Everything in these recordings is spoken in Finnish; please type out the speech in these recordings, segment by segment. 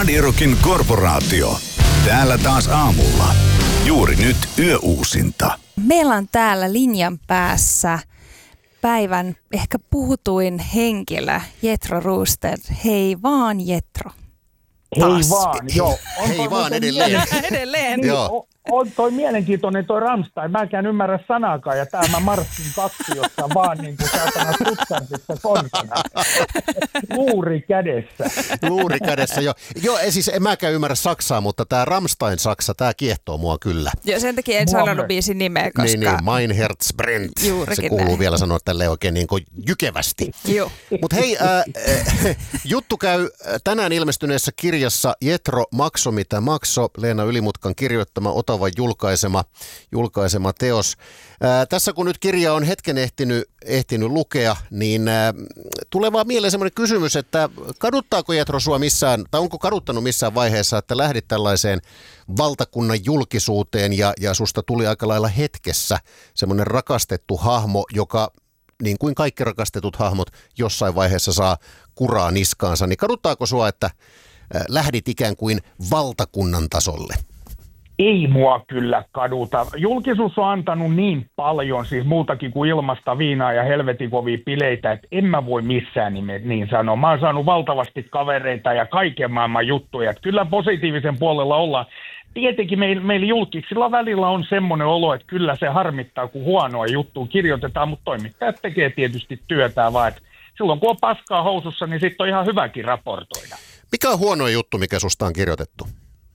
Radio Rockin korporaatio. Täällä taas aamulla. Juuri nyt yöuusinta. Meillä on täällä linjan päässä päivän ehkä puhutuin henkilö, Jethro Rooster. Hei vaan, Jethro. Hei vaan, joo. Hei vaan edelleen. Edelleen. Joo. On toi mielenkiintoinen toi Rammstein. Mä en ymmärrä sanaakaan ja tää mä marssin kaksi, jossa vaan niin kuin saatana Stuttgartissa konsana. Luuri kädessä. Luuri kädessä, joo. Joo, siis en mäkään ymmärrä saksaa, mutta tää Rammstein-saksa, tää kiehtoo mua kyllä. Joo, sen takia en sanonut biisin nimeä, koska... Niin, Mein Herz brennt. Juurikin se kuuluu näin. vielä sanoa tälleen oikein niin kuin jykevästi. Joo. Mutta hei, juttu käy tänään ilmestyneessä kirjassa Jethro Makso mitä makso, Leena Ylimutkan kirjoittama Otavan julkaisema teos. Tässä kun nyt kirja on hetken ehtinyt lukea, niin tulee vaan mieleen semmoinen kysymys, että kaduttaako Jethro sua missään, tai onko kaduttanut missään vaiheessa, että lähdit tällaiseen valtakunnan julkisuuteen ja susta tuli aika lailla hetkessä semmoinen rakastettu hahmo, joka niin kuin kaikki rakastetut hahmot jossain vaiheessa saa kuraa niskaansa, niin kaduttaako sua, että lähdit ikään kuin valtakunnan tasolle? Ei mua kyllä kaduta. Julkisuus on antanut niin paljon, siis muutakin kuin ilmasta viinaa ja helvetin kovia bileitä, että en mä voi missään niin sanoa. Mä oon saanut valtavasti kavereita ja kaiken maailman juttuja. Että kyllä positiivisen puolella ollaan. Tietenkin meillä julkisilla välillä on semmoinen olo, että kyllä se harmittaa, kun huonoa juttua kirjoitetaan, mutta toimittajat tekee tietysti työtään vaan. Että silloin kun on paskaa housussa, niin sitten on ihan hyväkin raportoida. Mikä on huono juttu, mikä susta on kirjoitettu?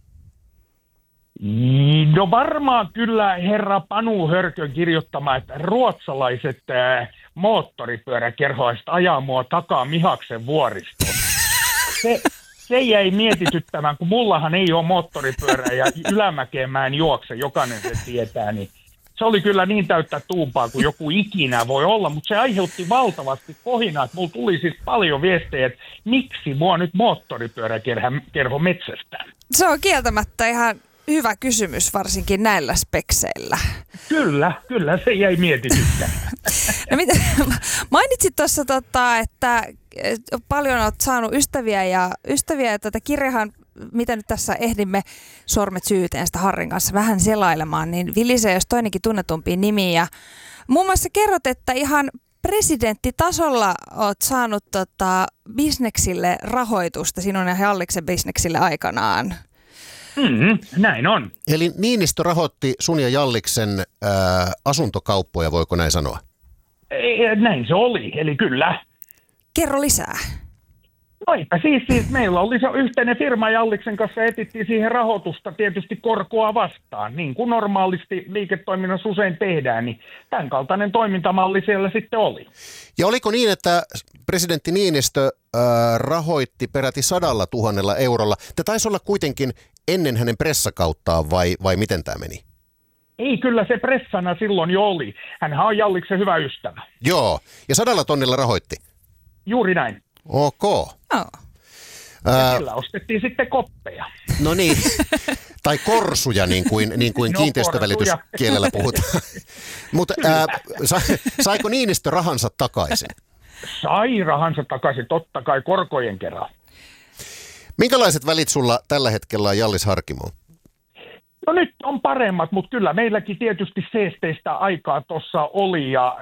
No varmaan kyllä herra Panu Hörkön kirjoittama, että ruotsalaiset moottoripyöräkerhoiset ajaa mua takaa Mihaksen vuoristoon. Se jäi mietityttämään, kun mullahan ei ole moottoripyörää ja ylämäkeen mä en juokse, jokainen se tietää, niin se oli kyllä niin täyttä tuumpaa kuin joku ikinä voi olla, mutta se aiheutti valtavasti kohinaa, että mulla tuli siis paljon viestejä, että miksi mua nyt moottoripyöräkerho metsästää. Se on kieltämättä ihan hyvä kysymys, varsinkin näillä spekseillä. Kyllä se jäi mietityttämään. No mainitsit tuossa, että paljon olet saanut ystäviä ja tätä kirjahan, mitä nyt tässä ehdimme sormet syyteen sitä Harrin kanssa vähän selailemaan, niin vilisee jos toinenkin tunnetumpiin nimiin. Ja muun muassa kerrot, että ihan presidenttitasolla olet saanut bisneksille rahoitusta, sinun ja Jalliksen bisneksille aikanaan. Näin on. Eli Niinistö rahoitti sun ja Jalliksen asuntokauppoja, voiko näin sanoa? Näin se oli, eli kyllä. Kerro lisää. Noinpä siis meillä oli se yhteinen firma Jalliksen kanssa, etittiin siihen rahoitusta tietysti korkoa vastaan, niin kuin normaalisti liiketoiminnassa usein tehdään, niin tämän kaltainen toimintamalli siellä sitten oli. Ja oliko niin, että presidentti Niinistö rahoitti peräti 100 000 eurolla? Tämä taisi olla kuitenkin ennen hänen pressakauttaan vai miten tämä meni? Ei, kyllä se pressana silloin jo oli. Hänhän on Jalliksen hyvä ystävä. Joo, ja 100 000 rahoitti? Juuri näin. Ok. Oh. Ja sillä ostettiin sitten koppeja. No niin, tai korsuja niin kuin No, kiinteistövälityskielellä puhutaan. Mutta saiko Niinistö rahansa takaisin? Sai rahansa takaisin, totta kai korkojen kerran. Minkälaiset välit sulla tällä hetkellä on Jallis Harkimoon? No nyt on paremmat, mutta kyllä meilläkin tietysti seesteistä aikaa tuossa oli ja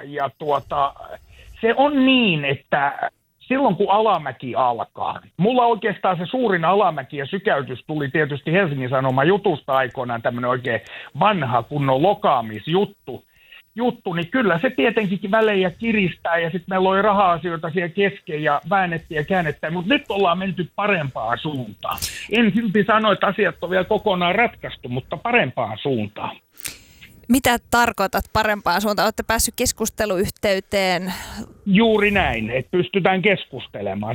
se on niin, että silloin kun alamäki alkaa, mulla oikeastaan se suurin alamäki ja sykäytys tuli tietysti Helsingin Sanoman jutusta aikoinaan, tämmöinen oikein vanha kunnon lokaamisjuttu, niin kyllä se tietenkin välejä kiristää ja sitten meillä oli raha-asioita siellä kesken ja väännettiin ja käännettiin, mutta nyt ollaan menty parempaan suuntaan. En silti sano, että asiat on vielä kokonaan ratkaistu, mutta parempaan suuntaan. Mitä tarkoitat parempaan suuntaan? Olette päässyt keskusteluyhteyteen? Juuri näin, että pystytään keskustelemaan.